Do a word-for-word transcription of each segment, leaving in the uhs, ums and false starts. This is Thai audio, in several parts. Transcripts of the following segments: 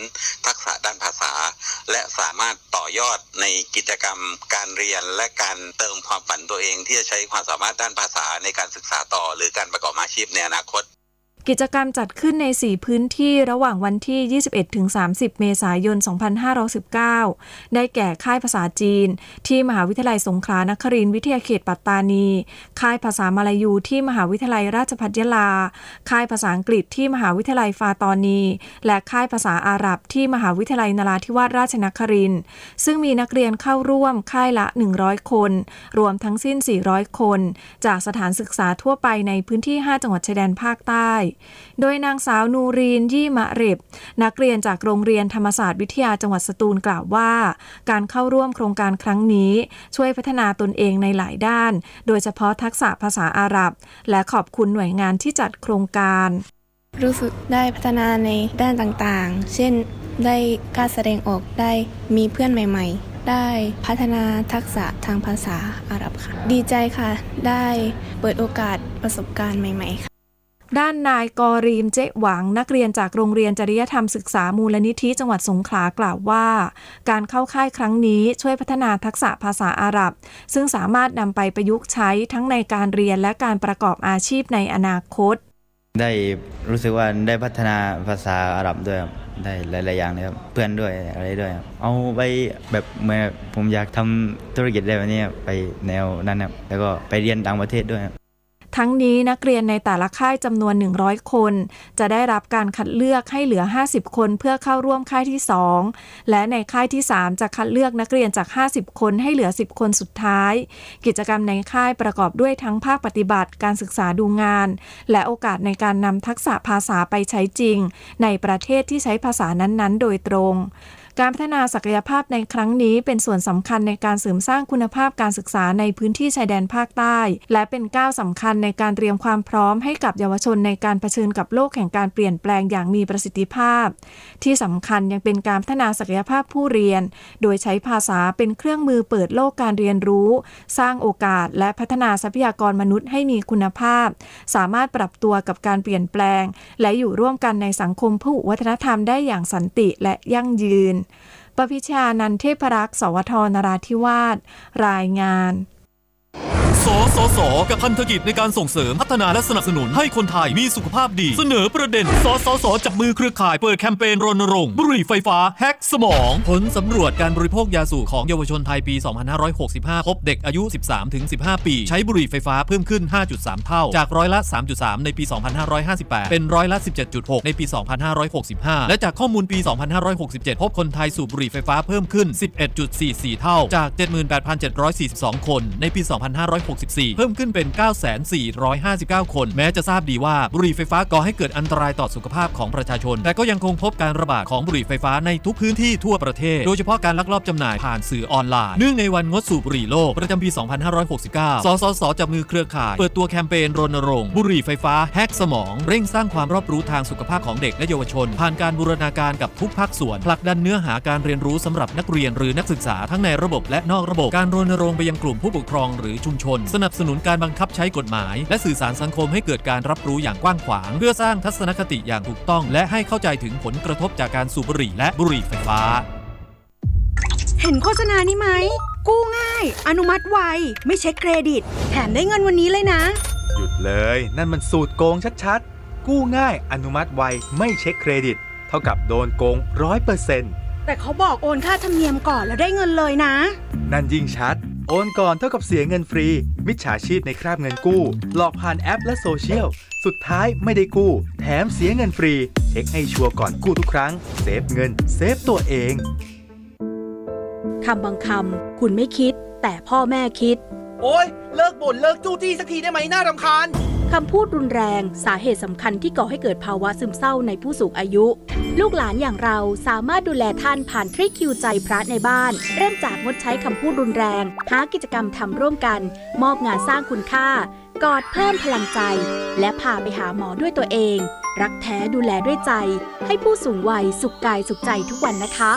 ทักษะด้านภาษาและสามารถต่อยอดในกิจกรรมการเรียนและการเติมความฝันตัวเองที่จะใช้ความสามารถด้านภาษาในการศึกษาต่อหรือการประกอบอาชีพในอนาคตกิจกรรมจัดขึ้นในสี่พื้นที่ระหว่างวันที่ ยี่สิบเอ็ดถึงสามสิบ เมษายน สองพันห้าร้อยสิบเก้า ได้แก่ค่ายภาษาจีนที่มหาวิทยาลัยสงขลานครินทร์วิทยาเขตปัตตานีค่ายภาษามลายูที่มหาวิทยาลัยราชภัฏยะลาค่ายภาษาอังกฤษที่มหาวิทยาลัยฟาตอนีและค่ายภาษาอาหรับที่มหาวิทยาลัยนราธิวาสราชนครินทร์ซึ่งมีนักเรียนเข้าร่วมค่ายละหนึ่งร้อยคนรวมทั้งสิ้นสี่ร้อยคนจากสถานศึกษาทั่วไปในพื้นที่ห้าจังหวัดชายแดนภาคใต้โดยนางสาวนูรีนยี่มะเร็บนักเรียนจากโรงเรียนธรรมศาสตร์วิทยาจังหวัดสตูลกล่าวว่าการเข้าร่วมโครงการครั้งนี้ช่วยพัฒนาตนเองในหลายด้านโดยเฉพาะทักษะภาษาอาหรับและขอบคุณหน่วยงานที่จัดโครงการรู้สึกได้พัฒนาในด้านต่างๆเช่นได้กล้าแสดงออกได้มีเพื่อนใหม่ๆได้พัฒนาทักษะทางภาษาอาหรับค่ะดีใจค่ะได้เปิดโอกาสประสบการณ์ใหม่ๆค่ะด้านนายกอรีมเจ๊หวังนักเรียนจากโรงเรียนจริยธรรมศึกษามูลนิธิจังหวัดสงขลากล่าวว่าการเข้าค่ายครั้งนี้ช่วยพัฒนาทักษะภาษาอาหรับซึ่งสามารถนำไปประยุกต์ใช้ทั้งในการเรียนและการประกอบอาชีพในอนาคตได้รู้สึกว่าได้พัฒนาภาษาอาหรับด้วยได้หลายๆอย่างเลยครับเพื่อนด้วยอะไรด้วยเอาไปแบบเมื่อผมอยากทำธุรกิจอะไรแบบนี้ไปแนวนั้นครับแล้วก็ไปเรียนต่างประเทศด้วยทั้งนี้นักเรียนในแต่ละค่ายจำนวนหนึ่งร้อยคนจะได้รับการคัดเลือกให้เหลือห้าสิบคนเพื่อเข้าร่วมค่ายที่สองและในค่ายที่สามจะคัดเลือกนักเรียนจากห้าสิบคนให้เหลือสิบคนสุดท้ายกิจกรรมในค่ายประกอบด้วยทั้งภาคปฏิบัติการศึกษาดูงานและโอกาสในการนำทักษะภาษาไปใช้จริงในประเทศที่ใช้ภาษานั้นๆโดยตรงการพัฒนาศักยภาพในครั้งนี้เป็นส่วนสำคัญในการเสริมสร้างคุณภาพการศึกษาในพื้นที่ชายแดนภาคใต้และเป็นก้าวสำคัญในการเตรียมความพร้อมให้กับเยาวชนในการเผชิญกับโลกแห่งการเปลี่ยนแปลงอย่างมีประสิทธิภาพที่สำคัญยังเป็นการพัฒนาศักยภาพผู้เรียนโดยใช้ภาษาเป็นเครื่องมือเปิดโลกการเรียนรู้สร้างโอกาสและพัฒนาทรัพยากรมนุษย์ให้มีคุณภาพสามารถปรับตัวกับการเปลี่ยนแปลงและอยู่ร่วมกันในสังคมพหุวัฒนธรรมได้อย่างสันติและยั่งยืนปพิชานันท์เทพรักษ์สวทนราธิวาสรายงานสสสกับพันธกิจในการส่งเสริมพัฒนาและสนับสนุนให้คนไทยมีสุขภาพดีเสนอประเด็นสสสจับมือเครือข่ายเปิดแคมเปญรณรงค์บุหรี่ไฟฟ้าแฮกสมองผลสำรวจการบริโภคยาสูบของเยาวชนไทยปี สองพันห้าร้อยหกสิบห้า พบเด็กอายุ สิบสามถึงสิบห้า ปีใช้บุหรี่ไฟฟ้าเพิ่มขึ้น ห้าจุดสาม เท่าจากร้อยละ สามจุดสาม ในปี สองพันห้าร้อยห้าสิบแปด เป็นร้อยละ สิบเจ็ดจุดหก ในปี สองพันห้าร้อยหกสิบห้า และจากข้อมูลปี สองพันห้าร้อยหกสิบเจ็ด พบคนไทยสูบบุหรี่ไฟฟ้าเพิ่มขึ้น สิบเอ็ดจุดสี่สี่ เท่าจาก เจ็ดหมื่นแปดพันเจ็ดร้อยสี่สิบสอง คนในปี สองพันห้าร้อยหกสิบสี่ เพิ่มขึ้นเป็น เก้าแสนสี่ร้อยห้าสิบเก้า คนแม้จะทราบดีว่าบุหรี่ไฟฟ้าก่อให้เกิดอันตรายต่อสุขภาพของประชาชนแต่ก็ยังคงพบการระบาดของบุหรี่ไฟฟ้าในทุกพื้นที่ทั่วประเทศโดยเฉพาะการลักลอบจำหน่ายผ่านสื่อออนไลน์เนื่องในวันงดสูบบุหรี่โลกประจำปี สองพันห้าร้อยหกสิบเก้า สสสจับมือเครือข่ายเปิดตัวแคมเปญรณรงค์บุหรี่ไฟฟ้าแฮกสมองเร่งสร้างความรอบรู้ทางสุขภาพของเด็กและเยาวชนผ่านการบูรณาการกับทุกภาคส่วนผลักดันเนื้อหาการเรียนรู้สำหรับนักเรียนหรือนักศึกษาทั้งในระบบและนอกระบบการรณรงค์ไปยังกลุ่มผู้ปกครองหรือชุมชนสนับสนุนการบังคับใช้กฎหมายและสื่อสารสังคมให้เกิดการรับรู้อย่างกว้างขวางเพื่อสร้างทัศนคติอย่างถูกต้องและให้เข้าใจถึงผลกระทบจากการสูบบุหรี่และบุหรี่ไฟฟ้าเห็นโฆษณานี้ไหมกู้ง่ายอนุมัติไวไม่เช็คเครดิตแถมได้เงินวันนี้เลยนะหยุดเลยนั่นมันสูตรโกงชัดๆกู้ง่ายอนุมัติไวไม่เช็คเครดิตเท่ากับโดนโกง ร้อยเปอร์เซ็นต์แต่เขาบอกโอนค่าธรรมเนียมก่อนแล้วได้เงินเลยนะนั่นยิ่งชัดโอนก่อนเท่ากับเสียเงินฟรีมิจฉาชีพในคราบเงินกู้หลอกผ่านแอปและโซเชียลสุดท้ายไม่ได้กู้แถมเสียเงินฟรีเช็คให้ชัวร์ก่อนกู้ทุกครั้งเซฟเงินเซฟตัวเองคำบางคำคุณไม่คิดแต่พ่อแม่คิดโอ๊ยเลิกบ่นเลิกจู้จี้สักทีได้ไหมน่ารำคาญคำพูดรุนแรงสาเหตุสำคัญที่ก่อให้เกิดภาวะซึมเศร้าในผู้สูงอายุลูกหลานอย่างเราสามารถดูแลท่านผ่านทริคคิวใจพระในบ้านเริ่มจากงดใช้คำพูดรุนแรงหากิจกรรมทำร่วมกันมอบงานสร้างคุณค่ากอดเพิ่มพลังใจและพาไปหาหมอด้วยตัวเองรักแท้ดูแลด้วยใจให้ผู้สูงวัยสุขกายสุขใจทุกวันนะคะ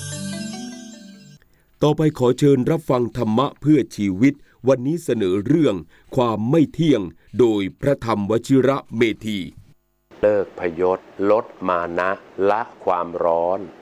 ต่อไปขอเชิญรับฟังธรรมะเพื่อชีวิตวันนี้เสนอเรื่องความไม่เที่ยงโดยพระธรรมวชิระเมธีเลิกพยศลดมานะละความร้อน